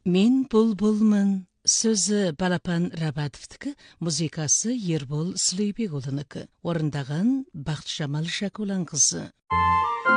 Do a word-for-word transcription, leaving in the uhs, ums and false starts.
Мен бұлбұлмын. Сөзі Балапан Рабатовтікі, музыкасы Ербол Сүлейбекұлынікі. Орындаған Бақытжамал Шакулан қызы.